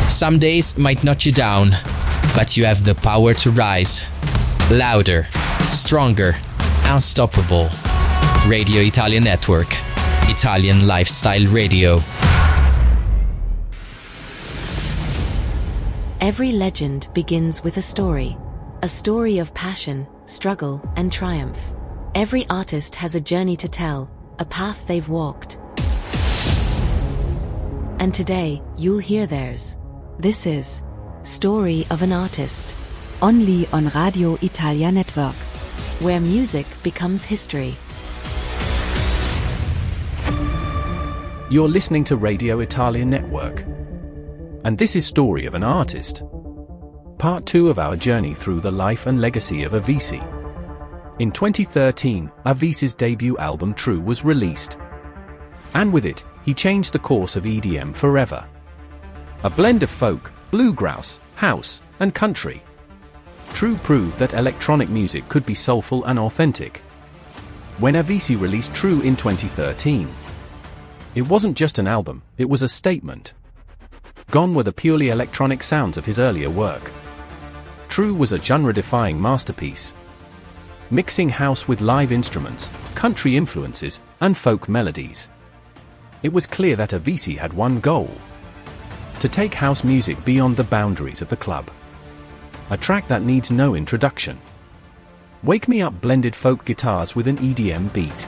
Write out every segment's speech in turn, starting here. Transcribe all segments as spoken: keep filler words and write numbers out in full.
Some days might knock you down, but you have the power to rise. Louder, stronger, unstoppable. Radio Italia Network. Italian Lifestyle Radio. Every legend begins with a story. A story of passion, struggle, and triumph. Every artist has a journey to tell, a path they've walked. And today, you'll hear theirs. This is Story of an Artist. Only on Radio Italia Network. Where music becomes history. You're listening to Radio Italia Network. And this is Story of an Artist. Part two of our journey through the life and legacy of Avicii. In twenty thirteen, Avicii's debut album True was released. And with it, he changed the course of E D M forever. A blend of folk, bluegrass, house, and country. True proved that electronic music could be soulful and authentic. When Avicii released True in twenty thirteen, it wasn't just an album, it was a statement. Gone were the purely electronic sounds of his earlier work. True was a genre-defying masterpiece. Mixing house with live instruments, country influences, and folk melodies. It was clear that Avicii had one goal: to take house music beyond the boundaries of the club. A track that needs no introduction. Wake Me Up blended folk guitars with an E D M beat.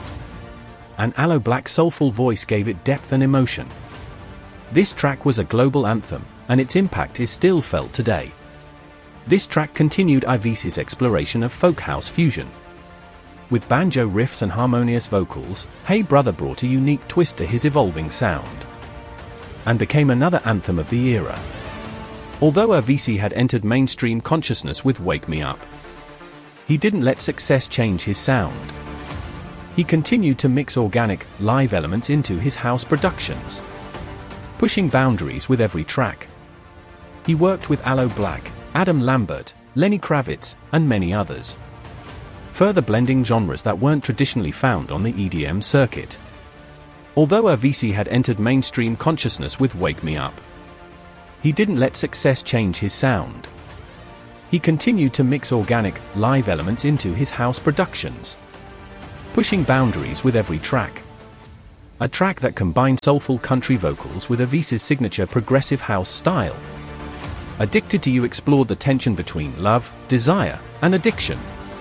An Aloe Blacc soulful voice gave it depth and emotion. This track was a global anthem, and its impact is still felt today. This track continued Avicii's exploration of folk house fusion. With banjo riffs and harmonious vocals, Hey Brother brought a unique twist to his evolving sound. And became another anthem of the era. Although Avicii had entered mainstream consciousness with Wake Me Up, he didn't let success change his sound. He continued to mix organic, live elements into his house productions, pushing boundaries with every track. He worked with Aloe Blacc, Adam Lambert, Lenny Kravitz, and many others, further blending genres that weren't traditionally found on the E D M circuit. Although Avicii had entered mainstream consciousness with Wake Me Up, he didn't let success change his sound. He continued to mix organic, live elements into his house productions, pushing boundaries with every track. A track that combined soulful country vocals with Avicii's signature progressive house style. Addicted to You explored the tension between love, desire, and addiction,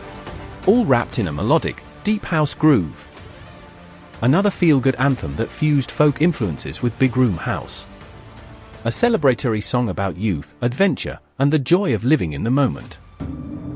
all wrapped in a melodic, deep house groove. Another feel-good anthem that fused folk influences with big room house. A celebratory song about youth, adventure, and the joy of living in the moment.